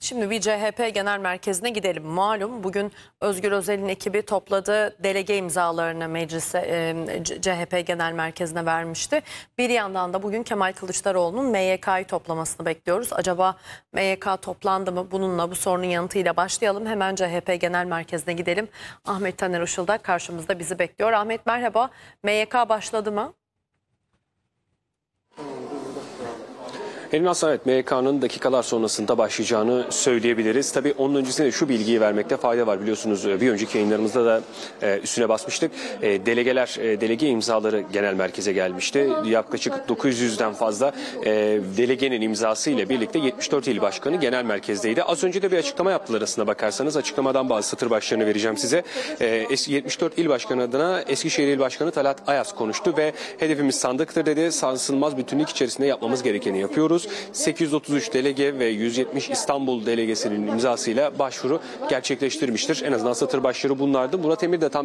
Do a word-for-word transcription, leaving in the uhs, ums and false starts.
Şimdi bir C H P Genel Merkezi'ne gidelim. Malum bugün Özgür Özel'in ekibi topladığı delege imzalarını meclise e, C H P Genel Merkezi'ne vermişti. Bir yandan da bugün Kemal Kılıçdaroğlu'nun M Y K'yı toplamasını bekliyoruz. Acaba M Y K toplandı mı? Bununla, bu sorunun yanıtıyla başlayalım. Hemen C H P Genel Merkezi'ne gidelim. Ahmet Taner Işıldak karşımızda bizi bekliyor. Ahmet merhaba. M Y K başladı mı? Elin Aslan, evet, M Y K'nın dakikalar sonrasında başlayacağını söyleyebiliriz. Tabii onun öncesinde şu bilgiyi vermekte fayda var. Biliyorsunuz bir önceki yayınlarımızda da e, üstüne basmıştık. E, delegeler, e, delege imzaları genel merkeze gelmişti. Yaklaşık dokuz yüzden fazla e, delegenin imzası ile birlikte yetmiş dört il başkanı genel merkezdeydi. Az önce de bir açıklama yaptılar aslında bakarsanız. Açıklamadan bazı satır başlarını vereceğim size. E, yetmiş dört il başkanı adına Eskişehir İl Başkanı Talat Ayaz konuştu ve hedefimiz sandıktır dedi. Sarsılmaz bütünlük içerisinde yapmamız gerekeni yapıyoruz. sekiz yüz otuz üç delege ve yüz yetmiş İstanbul delegesinin imzasıyla başvuru gerçekleştirmiştir. En azından satır başları bunlardı. Murat Emir de tam